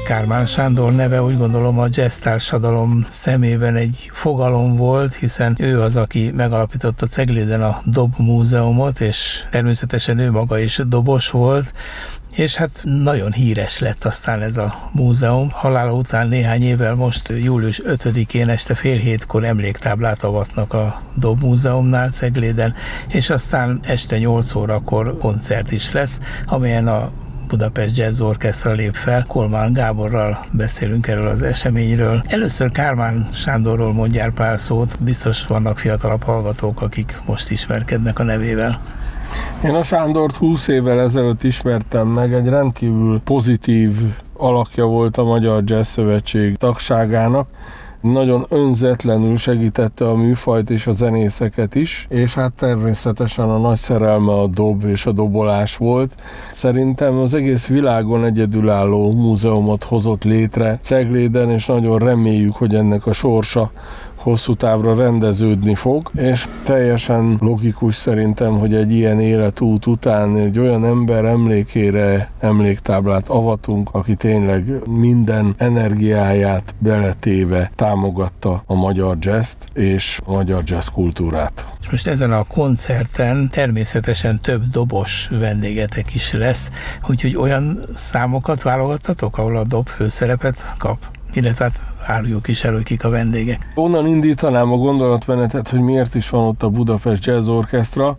Kármán Sándor neve úgy gondolom a jazz társadalom szemében egy fogalom volt, hiszen ő az, aki megalapította Cegléden a Dob Múzeumot, és természetesen ő maga is dobos volt, és hát nagyon híres lett aztán ez a múzeum. Halála után néhány évvel most július 5-én este 6:30 emléktáblát avatnak a Dob Múzeumnál Cegléden, és aztán este 8 órakor koncert is lesz, amelyen a Budapest Jazz Orchestra lép fel. Kolmán Gáborral beszélünk erről az eseményről. Először Kármán Sándorról mondjál pár szót, biztos vannak fiatalabb hallgatók, akik most ismerkednek a nevével. Én a Sándort 20 évvel ezelőtt ismertem meg, egy rendkívül pozitív alakja volt a Magyar Jazz Szövetség tagságának. Nagyon önzetlenül segítette a műfajt és a zenészeket is, és hát természetesen a nagy szerelme a dob és a dobolás volt. Szerintem az egész világon egyedülálló múzeumot hozott létre Cegléden, és nagyon reméljük, hogy ennek a sorsa hosszú távra rendeződni fog, és teljesen logikus szerintem, hogy egy ilyen életút után egy olyan ember emlékére emléktáblát avatunk, aki tényleg minden energiáját beletéve támogatta a magyar jazzt és a magyar jazz kultúrát. Most ezen a koncerten természetesen több dobos vendégetek is lesz, úgyhogy olyan számokat válogattatok, ahol a dob főszerepet kap? Illetve hát áruljuk is elő, kik a vendégek. Onnan indítanám a gondolatmenetet, hogy miért is van ott a Budapest Jazz Orchestra.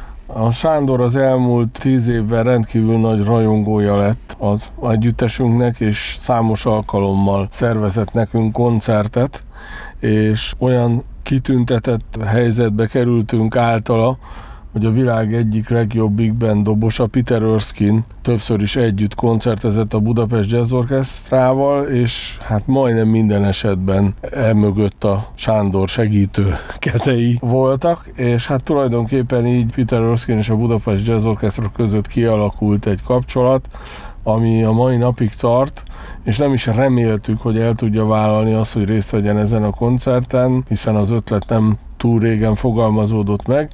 A Sándor az elmúlt 10 évben rendkívül nagy rajongója lett az együttesünknek, és számos alkalommal szervezett nekünk koncertet, és olyan kitüntetett helyzetbe kerültünk általa, hogy a világ egyik legjobb big band dobosa, Peter Erskine többször is együtt koncertezett a Budapest Jazz Orchestrával, és hát majdnem minden esetben emögött a Sándor segítő kezei voltak, és hát tulajdonképpen így Peter Erskine és a Budapest Jazz Orchestra között kialakult egy kapcsolat, ami a mai napig tart, és nem is reméltük, hogy el tudja vállalni azt, hogy részt vegyen ezen a koncerten, hiszen az ötlet nem túl régen fogalmazódott meg,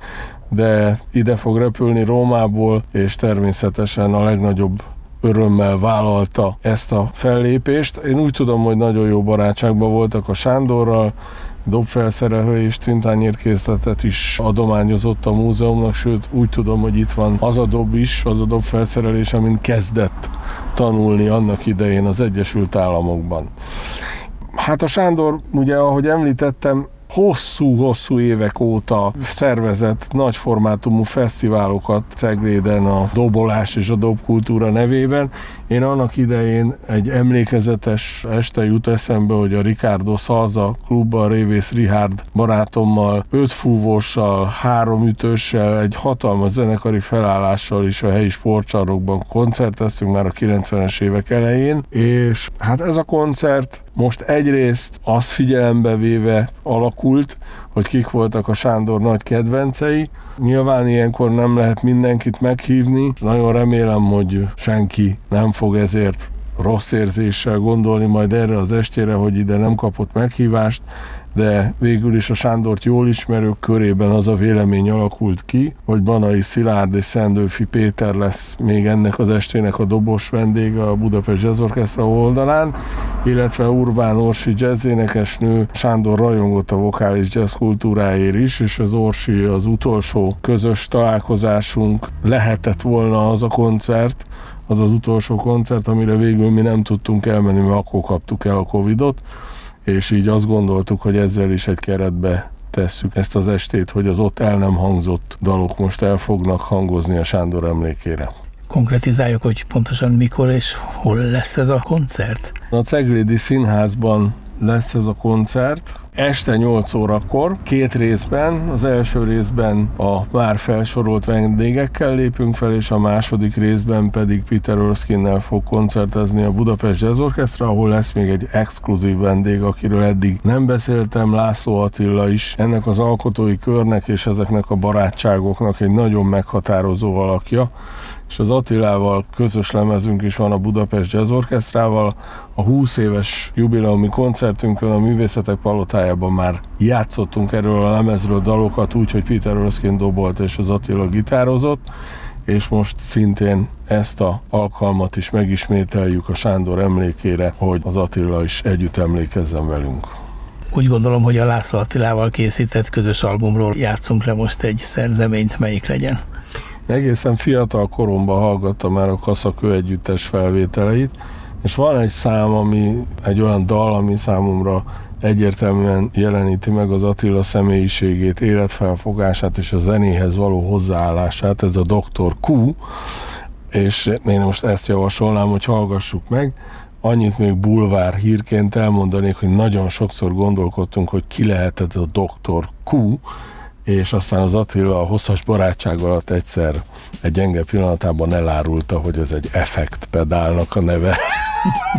de ide fog repülni Rómából, és természetesen a legnagyobb örömmel vállalta ezt a fellépést. Én úgy tudom, hogy nagyon jó barátságban voltak a Sándorral, dobfelszerelést, cintányérkészletet is adományozott a múzeumnak, sőt úgy tudom, hogy itt van az a dob is, az a dobfelszerelés, amin kezdett tanulni annak idején az Egyesült Államokban. Hát a Sándor, ugye ahogy említettem, hosszú évek óta szervezett nagyformátumú fesztiválokat Cegléden a dobolás és a dobkultúra nevében. Én annak idején egy emlékezetes este jut eszembe, hogy a Ricardo Salsa klubban Révész Richárd barátommal, 5 fúvóssal, 3 ütőssel, egy hatalmas zenekari felállással is a helyi sportcsarnokban koncerteztünk már a 90-es évek elején, és hát ez a koncert most egyrészt azt figyelembe véve alakult, hogy kik voltak a Sándor nagy kedvencei. Nyilván ilyenkor nem lehet mindenkit meghívni. Nagyon remélem, hogy senki nem fog ezért rossz érzéssel gondolni majd erre az estére, hogy ide nem kapott meghívást, de végül is a Sándort jól ismerők körében az a vélemény alakult ki, hogy Banai Szilárd és Szendőfi Péter lesz még ennek az estének a dobos vendége a Budapest Jazz Orchestra oldalán, illetve Urván Orsi jazzénekesnő. Sándor rajongott a vokális jazz kultúráért is, és az Orsi az utolsó közös találkozásunk lehetett volna az a koncert, az az utolsó koncert, amire végül mi nem tudtunk elmenni, mert akkor kaptuk el a Covidot, és így azt gondoltuk, hogy ezzel is egy keretbe tesszük ezt az estét, hogy az ott el nem hangzott dalok most el fognak hangozni a Sándor emlékére. Konkretizáljuk, hogy pontosan mikor és hol lesz ez a koncert? A Ceglédi Színházban lesz ez a koncert. Este 8 órakor, 2 részben, az első részben a már felsorolt vendégekkel lépünk fel, és a második részben pedig Peter Erskine-nel fog koncertezni a Budapest Jazz Orchestra, ahol lesz még egy exkluzív vendég, akiről eddig nem beszéltem, László Attila is. Ennek az alkotói körnek és ezeknek a barátságoknak egy nagyon meghatározó alakja, és az Attilával közös lemezünk is van a Budapest Jazz Orchestrával. A 20 éves jubileumi koncertünkön a Művészetek Palotájában már játszottunk erről a lemezről dalokat úgy, hogy Peter Erskine dobolt és az Attila gitározott, és most szintén ezt az alkalmat is megismételjük a Sándor emlékére, hogy az Attila is együtt emlékezzen velünk. Úgy gondolom, hogy a László Attilával készített közös albumról játszunk le most egy szerzeményt, melyik legyen? Egészen fiatal koromban hallgattam már a Kaszakő együttes felvételeit, és van egy szám, egy olyan dal, ami számomra egyértelműen jeleníti meg az Attila személyiségét, életfelfogását és a zenéhez való hozzáállását, ez a Dr. Q, és én most ezt javasolnám, hogy hallgassuk meg. Annyit még bulvár hírként elmondanék, hogy nagyon sokszor gondolkodtunk, hogy ki lehetett a Dr. Q, és aztán az Attila a hosszas barátság alatt egyszer egy gyenge pillanatában elárulta, hogy ez egy effektpedálnak a neve.